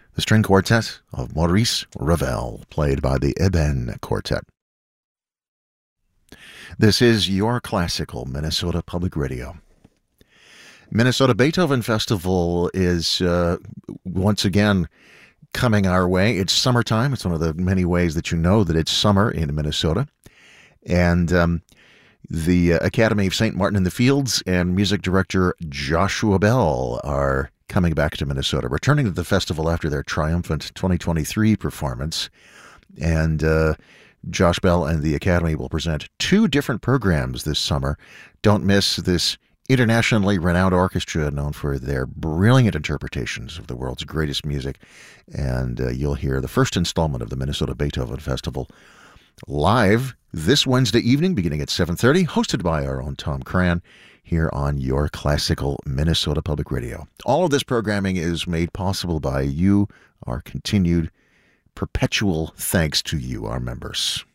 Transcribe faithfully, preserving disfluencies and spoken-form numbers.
the string quartet of Maurice Ravel, played by the Eben Quartet. This is your classical Minnesota Public Radio. Minnesota Beethoven Festival is uh, once again coming our way. It's summertime. It's one of the many ways that you know that it's summer in Minnesota. And um, the uh, Academy of Saint Martin in the Fields and music director Joshua Bell are coming back to Minnesota, returning to the festival after their triumphant twenty twenty-three performance. And uh, Josh Bell and the Academy will present two different programs this summer. Don't miss this internationally renowned orchestra known for their brilliant interpretations of the world's greatest music. And uh, you'll hear the first installment of the Minnesota Beethoven Festival live this Wednesday evening, beginning at seven thirty, hosted by our own Tom Cran, here on your classical Minnesota Public Radio. All of this programming is made possible by you, our continued perpetual thanks to you, our members.